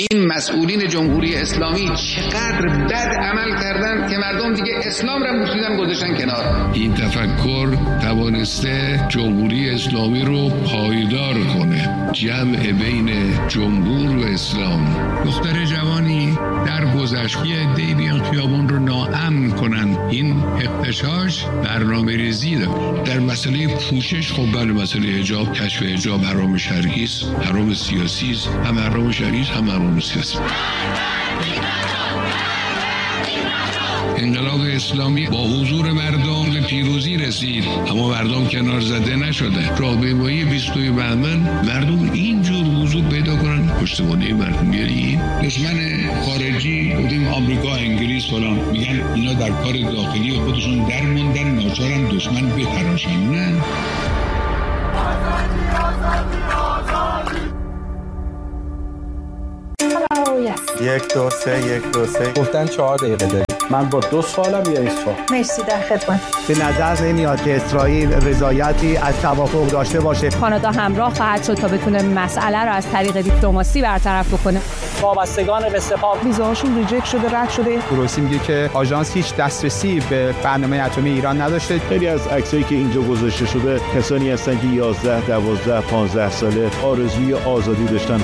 این مسئولین جمهوری اسلامی چقدر بد عمل کردن که مردم دیگه اسلام را بوسیدن گذاشتن کنار. این تفکر توانسته جمهوری اسلامی رو پایدار کنه، جمع بین جمهور و اسلام. دختر جوانی در گذشت یه عده‌ای بیان خیابون رو ناامن کنن، این اغتشاش برنامه‌ریزی داره. در مسئله پوشش خب بله، مسئله حجاب، کشف حجاب حرام شرعی است، حرام سیاسی است، هم حرام شرعی است هم حرام سیاسی. انقلاب اسلامی با حضور مردم به پیروزی رسید، اما مردم کنار زده نشده. راهپیمایی 20 بهمن مردم اینجور حضور پیدا کنن، پشتوانه مردم بیارین. دشمن خارجی بودیم آمریکا، انگلیس فلان، میگن اینا در کار داخلی خودشون در موندن، ناچارن دشمن بتراشن. نه، یک دو سه گفتن 4 دقیقه داریم. من با 2 سوالم یا 1 سوال؟ مرسی، در خدمت. به نظر نمیاد که اسرائیل رضایتی از توافق داشته باشه. کانادا همراه خواهد شد تا بتونه مسئله رو از طریق دیپلماسی برطرف بکنه. وابستگان به سپاه ویزاشون ریجکت شده، رد شده. روسی میگه که آژانس هیچ دسترسی به برنامه اتمی ایران نداشته. خیلی از عکسایی که اینجا گذاشته شده کسانی هستن که 11 12 15 ساله آرزوی آزادی داشتن.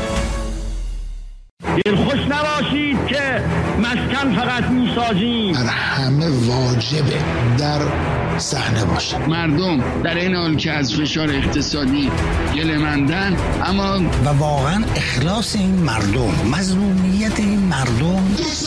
دلخوش نباشید که مسکن فقط میسازیم. همه واجبه در صحنه باشه. مردم در این حال که از فشار اقتصادی گله‌مندن، اما و واقعا اخلاص این مردم، مظلومیت این مردم،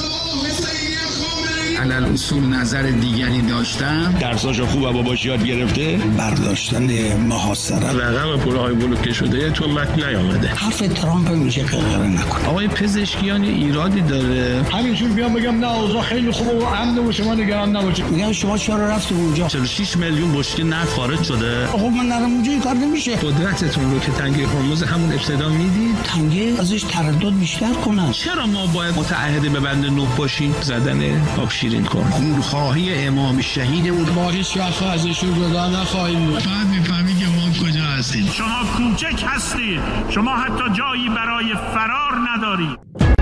علل اصول نظر دیگری داشتم. درساشو خوب و باباش یاد گرفته. برداشتن محاصره، رقم پولهای بلوکه شده تو متن نیامده. حرف ترامپ میشه غرغره نکن. آقای پزشکیان ایرادی داره. همینجور بیام بگم نه اوضاع خیلی خوبه و امن و شما نگران نباشید. میگم شما چرا رفتید اونجا؟ 46 میلیون بشکه نفت خارج شده. خب من نرم اونجا این کار نمیشه. قدرتتون رو که تنگه هرمز همون ابتدا میدید، تنگه ازش تردد بیشتر کنن. چرا ما باید متعهد به بند 9 باشیم؟ زدن آب شیرین کن. خونخواهی امام شهیدمون ما هیچ وقت ازشون جدا نخواهیم بود. بعد میفهمی که ما کجا هستیم. شما کوچک هستید، شما حتی جایی برای فرار ندارید.